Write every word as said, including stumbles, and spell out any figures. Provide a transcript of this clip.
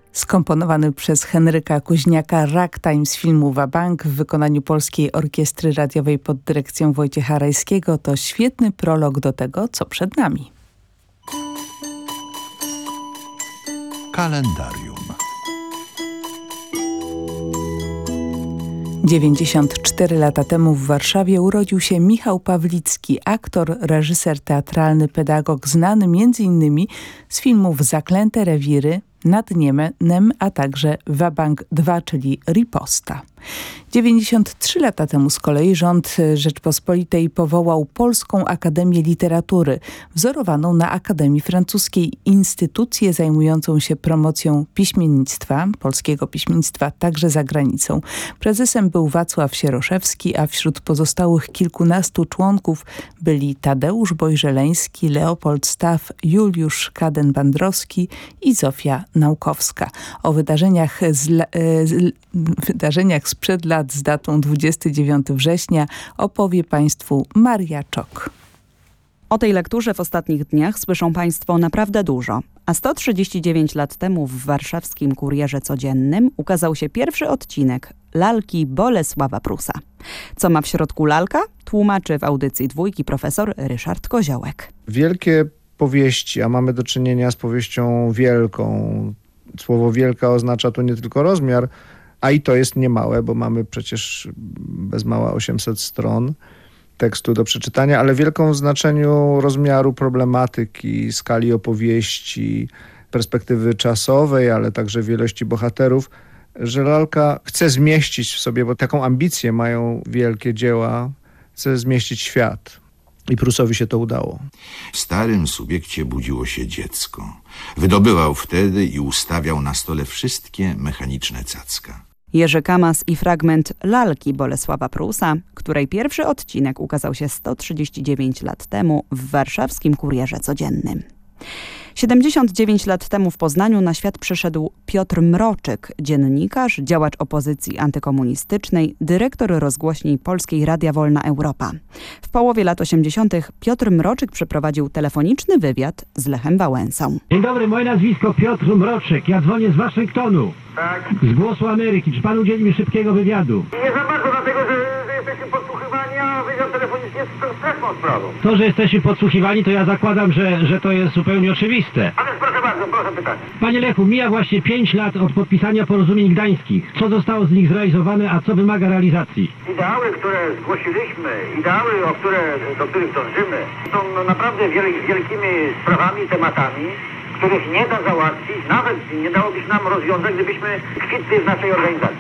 Skomponowany przez Henryka Kuźniaka ragtime z filmu Wabank w wykonaniu Polskiej Orkiestry Radiowej pod dyrekcją Wojciecha Rajskiego to świetny prolog do tego, co przed nami. Kalendarium. dziewięćdziesiąt cztery lata temu w Warszawie urodził się Michał Pawlicki, aktor, reżyser teatralny, pedagog, znany między innymi z filmów Zaklęte rewiry, Nad Nienem, a także Wabank dwa, czyli Riposta. dziewięćdziesiąt trzy lata temu z kolei rząd Rzeczpospolitej powołał Polską Akademię Literatury, wzorowaną na Akademii Francuskiej, instytucję zajmującą się promocją piśmiennictwa, polskiego piśmiennictwa także za granicą. Prezesem był Wacław Sieroszewski, a wśród pozostałych kilkunastu członków byli Tadeusz Bojżeleński, Leopold Staff, Juliusz Kaden-Bandrowski i Zofia Naukowska. O wydarzeniach, z, z, wydarzeniach sprzed lat z datą dwudziestego dziewiątego września opowie Państwu Maria Czok. O tej lekturze w ostatnich dniach słyszą Państwo naprawdę dużo. A sto trzydzieści dziewięć lat temu w warszawskim Kurierze Codziennym ukazał się pierwszy odcinek lalki Bolesława Prusa. Co ma w środku lalka? Tłumaczy w audycji Dwójki profesor Ryszard Koziołek. Wielkie powieści, a mamy do czynienia z powieścią wielką. Słowo wielka oznacza tu nie tylko rozmiar, a i to jest niemałe, bo mamy przecież bez mała osiemset stron tekstu do przeczytania, ale wielką w znaczeniu rozmiaru problematyki, skali opowieści, perspektywy czasowej, ale także wielości bohaterów, że lalka chce zmieścić w sobie, bo taką ambicję mają wielkie dzieła, chce zmieścić świat. I Prusowi się to udało. W starym subiekcie budziło się dziecko. Wydobywał wtedy i ustawiał na stole wszystkie mechaniczne cacka. Jerzy Kamas i fragment lalki Bolesława Prusa, której pierwszy odcinek ukazał się sto trzydzieści dziewięć lat temu w warszawskim Kurierze Codziennym. siedemdziesiąt dziewięć lat temu w Poznaniu na świat przyszedł Piotr Mroczyk, dziennikarz, działacz opozycji antykomunistycznej, dyrektor rozgłośni Polskiej Radia Wolna Europa. W połowie lat osiemdziesiątych Piotr Mroczyk przeprowadził telefoniczny wywiad z Lechem Wałęsą. Dzień dobry, moje nazwisko Piotr Mroczyk, ja dzwonię z Waszyngtonu. Tak. Z Głosu Ameryki. Czy pan udzieli mi szybkiego wywiadu? Nie za bardzo, dlatego że, że jesteśmy podsłuchiwani, a wywiad telefoniczny jest straszną sprawą. To, że jesteśmy podsłuchiwani, to ja zakładam, że, że to jest zupełnie oczywiste. A więc proszę bardzo, proszę pytać. Panie Lechu, mija właśnie pięć lat od podpisania porozumień gdańskich. Co zostało z nich zrealizowane, a co wymaga realizacji? Ideały, które zgłosiliśmy, ideały, o które, do których dążymy, są no naprawdę wiel, wielkimi sprawami, tematami, których nie da załatwić, nawet nie dałoby się nam rozwiązać, gdybyśmy kwitli w naszej organizacji.